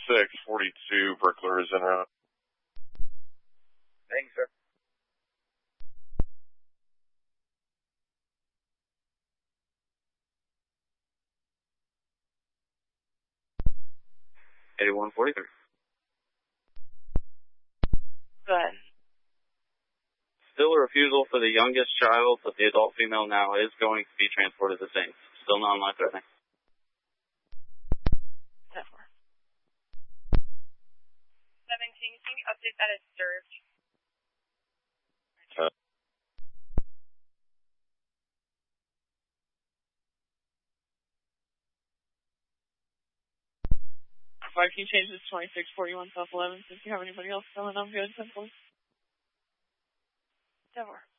2642, Brickler is en route. Thanks, sir. $81.43. Go ahead. Still a refusal for the youngest child, but the adult female now is going to be transported to Saints. Still non-life threatening. 17, can you update that as served? Can you change this 2641 South 11 since you have anybody else coming? I'm good, 10-4. 10-4.